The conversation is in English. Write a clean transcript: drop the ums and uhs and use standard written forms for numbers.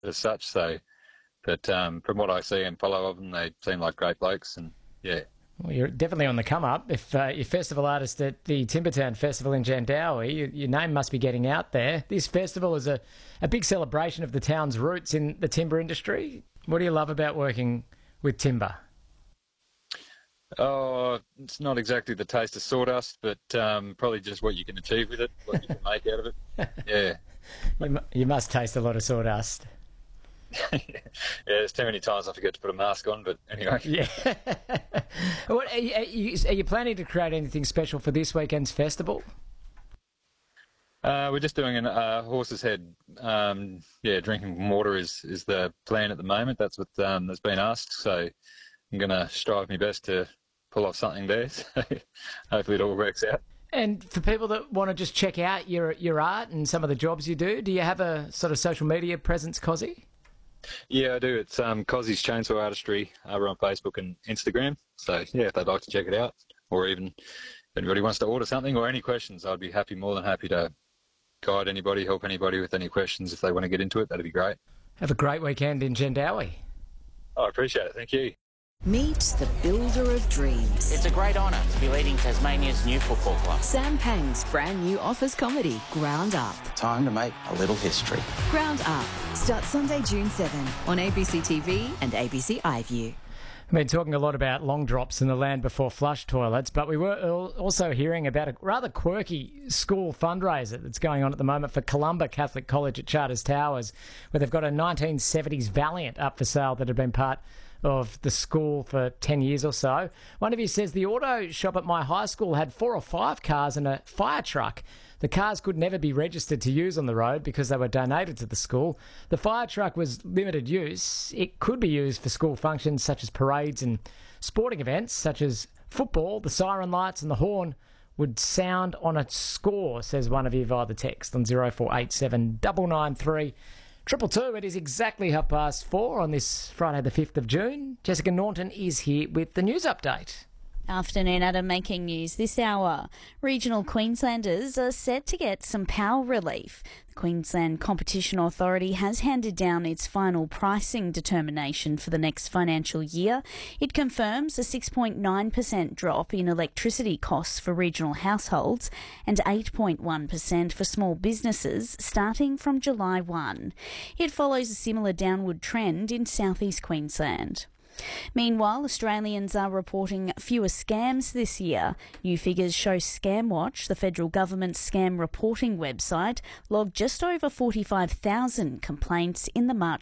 as such. So, but from what I see and follow of them, they seem like great blokes, and yeah. Well, you're definitely on the come up. If you're festival artist at the Timbertown Festival in Jandowae, your name must be getting out there. This festival is a big celebration of the town's roots in the timber industry. What do you love about working with timber? Oh, it's not exactly the taste of sawdust, but probably just what you can achieve with it, what you can make out of it. Yeah. You must taste a lot of sawdust. Yeah, there's too many times I forget to put a mask on, but anyway. Yeah. Are you planning to create anything special for this weekend's festival? We're just doing a horse's head. Drinking water is the plan at the moment. That's what has been asked. So I'm going to strive my best to pull off something there. So hopefully it all works out. And for people that want to just check out your art and some of the jobs you do you have a sort of social media presence, Cozzy? Yeah, I do. It's Cozzy's Chainsaw Artistry over on Facebook and Instagram. So, yeah, if they'd like to check it out, or even if anybody wants to order something or any questions, I'd be more than happy to guide anybody, help anybody with any questions if they want to get into it. That'd be great. Have a great weekend in Jandowae. I appreciate it. Thank you. Meet the builder of dreams. It's a great honour to be leading Tasmania's new football club. Sam Pang's brand new office comedy, Ground Up. Time to make a little history. Ground Up starts Sunday, June 7 on ABC TV and ABC iView. I've been talking a lot about long drops in the land before flush toilets, but we were also hearing about a rather quirky school fundraiser that's going on at the moment for Columba Catholic College at Charters Towers, where they've got a 1970s Valiant up for sale that had been part of the school for 10 years or so. One of you says, the auto shop at my high school had 4 or 5 cars and a fire truck. The cars could never be registered to use on the road because they were donated to the school. The fire truck was limited use. It could be used for school functions such as parades and sporting events such as football. The siren lights and the horn would sound on a score, says one of you via the text on 0487 993 222. It is exactly 4:30 on this Friday the 5th of June. Jessica Norton is here with the news update. Afternoon, Adam, making news this hour. Regional Queenslanders are set to get some power relief. The Queensland Competition Authority has handed down its final pricing determination for the next financial year. It confirms a 6.9% drop in electricity costs for regional households and 8.1% for small businesses starting from July 1. It follows a similar downward trend in southeast Queensland. Meanwhile, Australians are reporting fewer scams this year. New figures show ScamWatch, the federal government's scam reporting website, logged just over 45,000 complaints in the March